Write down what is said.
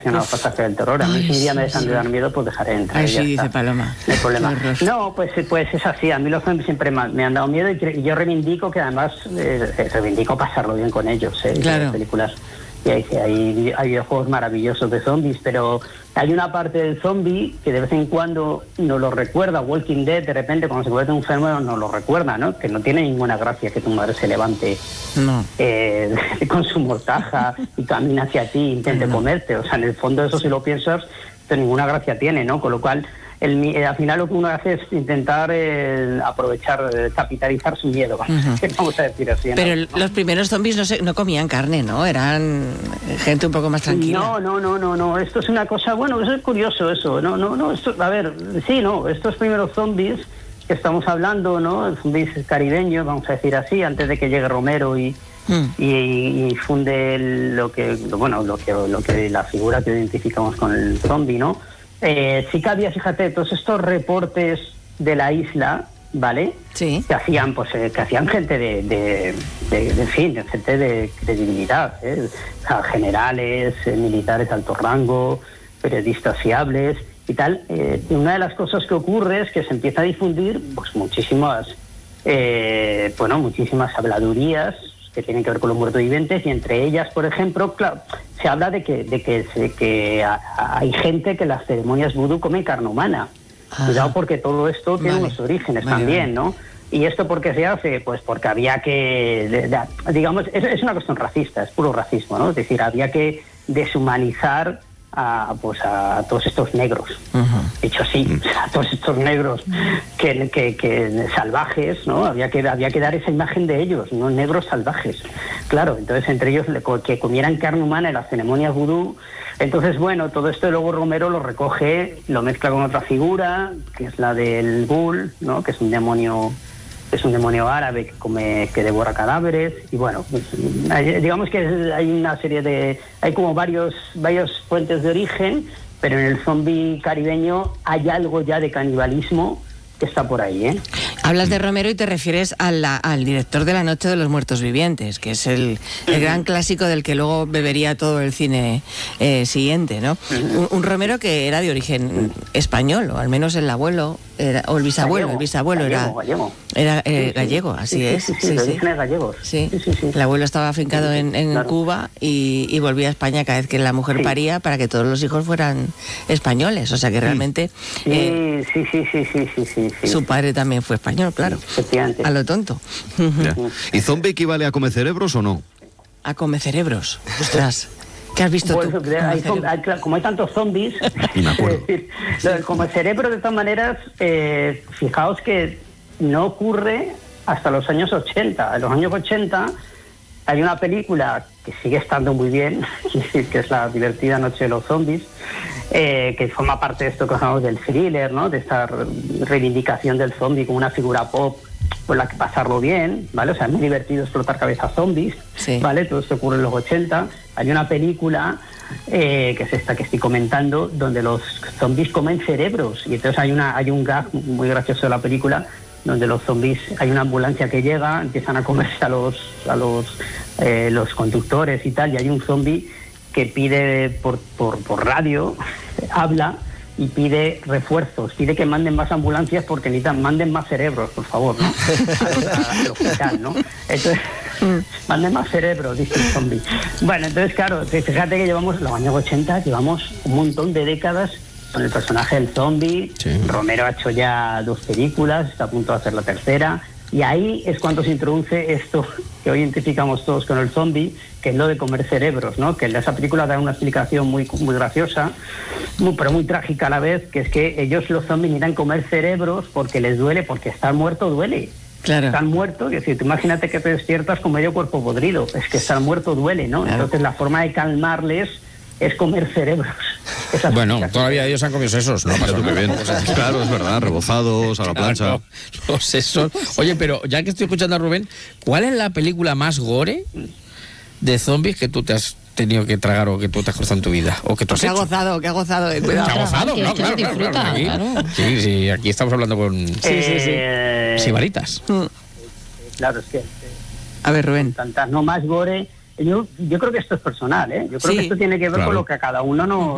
a los pasajes del terror. A mí si un día me dejan de dar miedo, pues dejaré de entrar. Ay, sí, dice Paloma. No hay problema. No, pues es así. A mí los zombies siempre me han dado miedo y yo reivindico que además reivindico pasarlo bien con ellos. Claro. Las películas. Y hay videojuegos maravillosos de zombies, pero hay una parte del zombie que de vez en cuando nos lo recuerda. Walking Dead, de repente, cuando se convierte en un fenómeno, nos lo recuerda, ¿no? Que no tiene ninguna gracia que tu madre se levante con su mortaja y camine hacia ti e intente comerte. O sea, en el fondo eso, si lo piensas, ninguna gracia tiene, ¿no? Con lo cual, al final lo que uno hace es intentar aprovechar, capitalizar su miedo, vamos a decir así. Pero los primeros zombies no comían carne, ¿no? Eran gente un poco más tranquila. No. Esto es una cosa, bueno, eso es curioso eso. No. Esto, a ver, sí, no. Estos primeros zombies que estamos hablando, ¿no? Zombies caribeños, vamos a decir así, antes de que llegue Romero y funde lo que la figura que identificamos con el zombie, ¿no? Sí que había, fíjate, todos estos reportes de la isla, ¿vale? Sí. Que hacían gente de gente de credibilidad, o sea, generales, militares de alto rango, periodistas fiables y tal. Una de las cosas que ocurre es que se empieza a difundir pues muchísimas habladurías que tienen que ver con los muertos vivientes, y entre ellas, por ejemplo, claro, se habla de que hay gente que en las ceremonias vudú come carne humana. Cuidado, porque todo esto tiene unos orígenes también, ¿no? ¿Y esto por qué se hace? Pues porque había que, digamos, es una cuestión racista, es puro racismo, ¿no? Es decir, había que deshumanizar a todos estos negros, dicho así, a todos estos negros que salvajes, ¿no? Había que dar esa imagen de ellos, no negros salvajes, claro. Entonces entre ellos que comieran carne humana en las ceremonias vudú. Entonces, bueno, todo esto luego Romero lo recoge, lo mezcla con otra figura, que es la del Ghoul, ¿no? Que es un demonio árabe que devora cadáveres. Y bueno, pues, digamos que hay una serie hay como varios fuentes de origen, pero en el zombie caribeño hay algo ya de canibalismo que está por ahí, ¿eh? Hablas de Romero y te refieres al director de La Noche de los Muertos Vivientes, que es el gran clásico del que luego bebería todo el cine siguiente, ¿no? Un Romero que era de origen español, o al menos el abuelo, o el bisabuelo, gallego. Era gallego, así es. Sí, de orígenes gallegos. Sí. El abuelo estaba afincado en Cuba y volvía a España cada vez que la mujer paría para que todos los hijos fueran españoles, o sea que realmente... Sí. Su padre también fue español, claro. A lo tonto. ¿Y zombie equivale a comer cerebros o no? A comer cerebros. Ostras. ¿Qué has visto tú? Como hay tantos zombies, como el cerebro, de todas maneras, fijaos que no ocurre hasta los años 80. En los años 80 hay una película que sigue estando muy bien, que es la divertida Noche de los Zombies, que forma parte de esto que hablamos del thriller, ¿no? De esta reivindicación del zombie como una figura pop por la que pasarlo bien, ¿vale? O sea, es muy divertido explotar cabezas zombies, ¿vale? Todo esto ocurre en los 80. Hay una película que es esta que estoy comentando, donde los zombies comen cerebros, y entonces hay un gag muy gracioso de la película, donde los zombies, hay una ambulancia que llega, empiezan a comerse a los conductores y tal, y hay un zombie que pide por radio, habla y pide refuerzos, pide que manden más ambulancias porque manden más cerebros, por favor, ¿no? Al hospital, ¿no? Entonces, manden más cerebros, dice el zombie. Bueno, entonces, claro, fíjate que llevamos los años 80, llevamos un montón de décadas con el personaje del zombie. Romero ha hecho ya 2 películas, está a punto de hacer la tercera, y ahí es cuando se introduce esto que hoy identificamos todos con el zombie, que es lo de comer cerebros, ¿no? Que en esa película da una explicación muy graciosa, pero muy trágica a la vez, que es que ellos, los zombies, necesitan comer cerebros porque les duele, porque estar muerto duele. Claro. Están muertos, es decir, imagínate que te despiertas con medio cuerpo podrido, es que estar muerto duele, ¿no? Claro. Entonces la forma de calmarles es comer cerebros. Bueno, todavía ellos han comido sesos, ¿no? Súper bien. Claro, es verdad, rebozados a la plancha. Claro, los sesos. Oye, pero ya que estoy escuchando a Rubén, ¿cuál es la película más gore de zombies que tú te has tenido que tragar o que tú te has cruzado en tu vida? O que tú has hecho? Que ha gozado. Cuidado. ¿Que ha gozado? No, claro. Sí, aquí estamos hablando con... Sibaritas. Claro, es que... A ver, Rubén. Tantas, no más gore... Yo creo que esto es personal, ¿eh? Yo creo que esto tiene que ver con lo que a cada uno